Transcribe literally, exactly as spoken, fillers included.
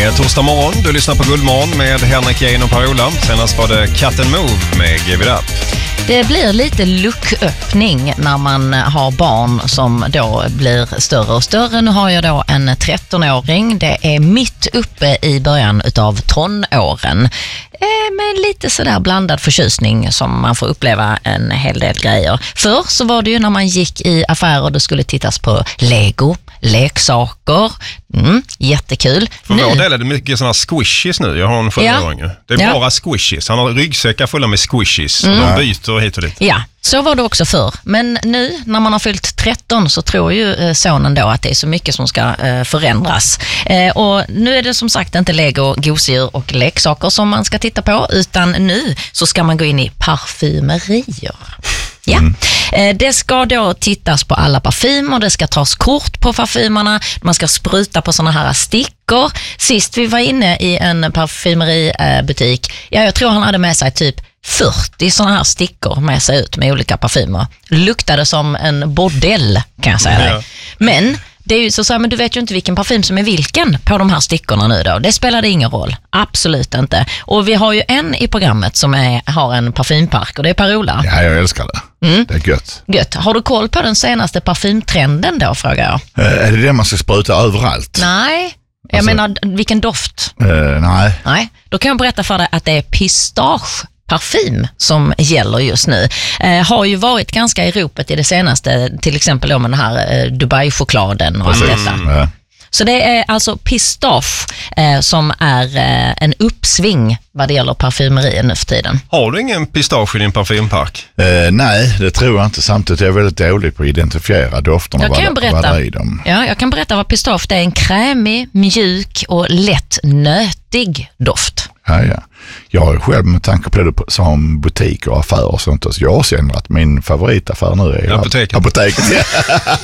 är torsdag morgon. Du lyssnar på Guldmorgon med Henrik Jane och Per-Ola. Senast var det Cut and Move med Give It Up. Det blir lite lucköppning när man har barn som då blir större och större. Nu har jag då en trettonåring. Det är mitt uppe i början utav tonåren. Med lite sådär blandad förtjusning som man får uppleva en hel del grejer. Förr så var det ju när man gick i affärer och det skulle tittas på Lego, leksaker. Mm, jättekul. För nu... vår del är det mycket sådana squishies nu. Jag har en sjuåring. Ja. Det är ja. bara squishies. Han har ryggsäckar fulla med squishies. Mm. Och de byter hit och dit. Ja, så var det också förr. Men nu när man har fyllt tretton så tror ju sonen då att det är så mycket som ska eh, förändras. Eh, och nu är det som sagt inte Lego, gosedjur och leksaker som man ska titta på, utan nu så ska man gå in i parfymerier. Ja, mm. Det ska då tittas på alla parfymer, det ska tas kort på parfymerna, man ska spruta på såna här stickor. Sist vi var inne i en parfymeributik, ja, jag tror han hade med sig typ fyrtio såna här stickor med sig ut med olika parfymer. Luktade som en bordell, kan jag säga. Ja. Men det är ju så, så men du vet ju inte vilken parfym som är vilken på de här stickorna nu då. Det spelade ingen roll. Absolut inte. Och vi har ju en i programmet som är, har en parfympark och det är Per-Ola. Ja, jag älskar det. Mm. Det är gött. Gött. Har du koll på den senaste parfymtrenden då, frågar jag? Uh, är det det man ska spruta överallt? Nej. Jag alltså, menar, vilken doft? Uh, nej. Nej. Då kan jag berätta för dig att det är pistage parfym som gäller just nu. Eh, har ju varit ganska i ropet i det senaste, till exempel om den här eh, Dubai-chokladen och allt detta. Mm. Så det är alltså pistage eh, som är eh, en uppsving vad det gäller parfymerien nu för tiden. Har du ingen pistage i din parfympark? Eh, nej, det tror jag inte. Samtidigt är jag väldigt dålig på att identifiera dofterna. Jag kan vad, berätta, vad i dem. Ja, jag kan berätta vad pistage är. En krämig, mjuk och lätt nötig doft. Ja, ja. Jag har själv med tanke på det som butiker och affärer och sånt, så jag känner att min favoritaffär nu är apoteket. apoteket.